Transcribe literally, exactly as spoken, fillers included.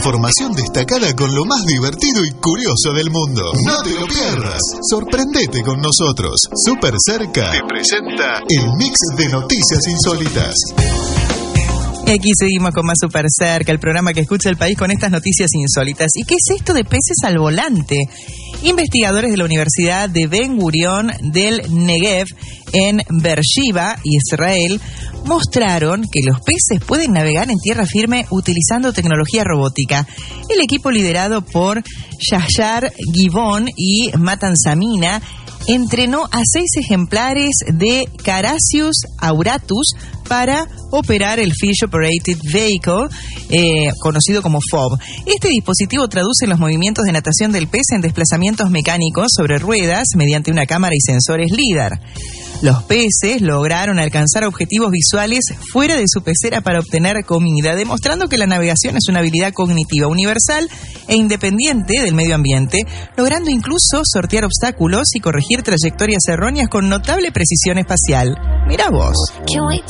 información destacada con lo más divertido y curioso del mundo. No te lo pierdas. Sorprendete con nosotros. Super Cerca te presenta el mix de noticias insólitas. Y aquí seguimos con más Super Cerca, el programa que escucha el país con estas noticias insólitas. ¿Y qué es esto de peces al volante? Investigadores de la Universidad de Ben Gurion del Negev en Beersheba, Israel, mostraron que los peces pueden navegar en tierra firme utilizando tecnología robótica. El equipo liderado por Yashar Givon y Matan Samina entrenó a seis ejemplares de Carassius auratus para operar el Fish Operated Vehicle, eh, conocido como F O B. Este dispositivo traduce los movimientos de natación del pez en desplazamientos mecánicos sobre ruedas mediante una cámara y sensores LIDAR. Los peces lograron alcanzar objetivos visuales fuera de su pecera para obtener comida, demostrando que la navegación es una habilidad cognitiva universal e independiente del medio ambiente, logrando incluso sortear obstáculos y corregir trayectorias erróneas con notable precisión espacial. Mirá vos.